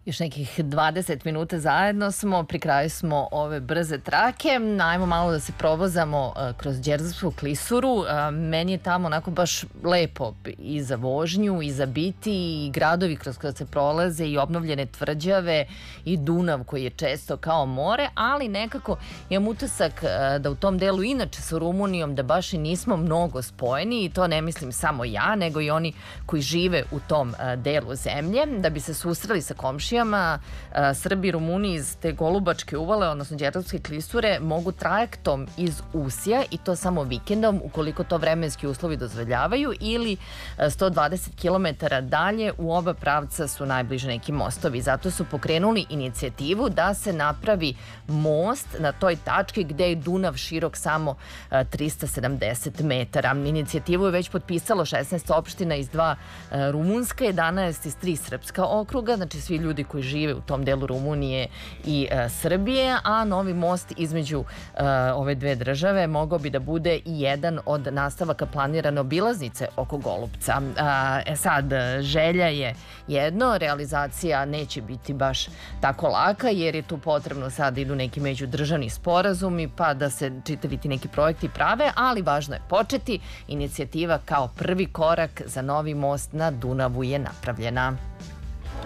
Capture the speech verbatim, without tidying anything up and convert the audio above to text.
Još nekih dvadeset minuta zajedno smo, pri kraju smo ove brze trake. Ajmo malo da se provozamo kroz Đerdapsku klisuru. Meni je tamo onako baš lepo i za vožnju, i za biti, i gradovi kroz koje se prolaze, i obnovljene tvrđave, i Dunav koji je često kao more, ali nekako imam utisak da u tom delu, inače sa Rumunijom, da baš i nismo mnogo spojeni, i to ne mislim samo ja, nego i oni koji žive u tom delu zemlje, da bi se susreli sa komšijama. Srbi i Rumuni iz te Golubačke uvale, odnosno Đerdapske klisure, mogu trajektom iz Usija, i to samo vikendom, ukoliko to vremenski uslovi dozvoljavaju, ili sto dvadeset kilometara dalje, u oba pravca su najbliže neki mostovi. Zato su pokrenuli inicijativu da se napravi most na toj tački gde je Dunav širok samo trista sedamdeset metara. Inicijativu je već potpisalo šesnaest opština iz dva rumunska, jedanaest iz tri srpska okruga, znači svi ljudi koji žive u tom delu Rumunije i Srbije, a novi most između ove dve države mogao bi da bude i jedan od nastavaka planirane obilaznice oko Golupca. E sad, želja je jedno, realizacija neće biti baš tako laka, jer je tu potrebno sad idu neki međudržavni sporazumi, pa da se čitavi ti neki projekti prave, ali važno je početi. Inicijativa kao prvi korak za novi most na Dunavu je napravljena.